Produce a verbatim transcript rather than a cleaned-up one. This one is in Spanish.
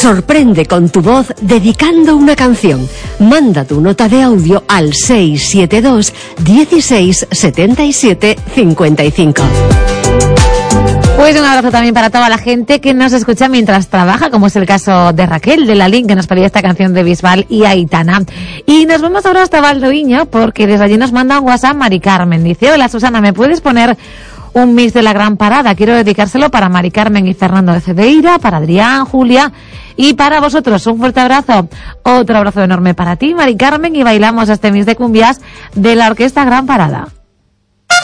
Sorprende con tu voz dedicando una canción. Manda tu nota de audio al seis siete dos, dieciséis, setenta y siete, cincuenta y cinco. Pues un abrazo también para toda la gente que nos escucha mientras trabaja, como es el caso de Raquel, de Lalín, que nos pedía esta canción de Bisbal y Aitana. Y nos vamos ahora hasta Valdoviño, porque desde allí nos manda un WhatsApp Mari Carmen. Dice: hola Susana, ¿me puedes poner un mix de La Gran Parada? Quiero dedicárselo para Mari Carmen y Fernando de Cedeira, para Adrián, Julia y para vosotros. Un fuerte abrazo. Otro abrazo enorme para ti, Mari Carmen, y bailamos este mix de cumbias de la Orquesta Gran Parada.